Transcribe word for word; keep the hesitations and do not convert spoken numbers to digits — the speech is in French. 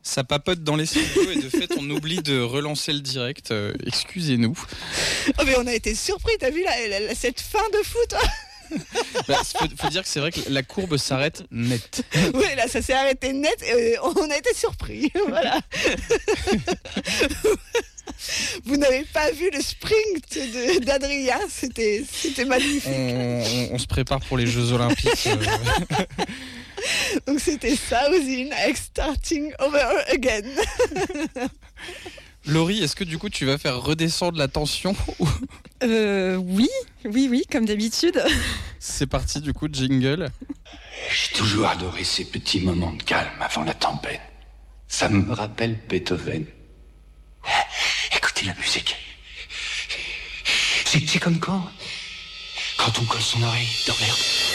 Ça papote dans les studios et de fait on oublie de relancer le direct, euh, excusez-nous. Oh mais on a été surpris, t'as vu la, la, la, cette fin de foot. Bah, faut, faut dire que c'est vrai que la courbe s'arrête net. Oui, là ça s'est arrêté net et on a été surpris, voilà. Vous n'avez pas vu le sprint de, d'Adrien, c'était, c'était magnifique. On, on, on se prépare pour les Jeux Olympiques. Euh... Donc c'était ça, Ozine, avec Starting Over Again. Laurie, est-ce que du coup tu vas faire redescendre la tension ou... euh, Oui, oui, oui, comme d'habitude. C'est parti du coup, jingle. J'ai toujours adoré ces petits moments de calme avant la tempête. Ça me rappelle Beethoven. Écoutez la musique. C'est, c'est comme quand, quand on colle son oreille dans l'herbe.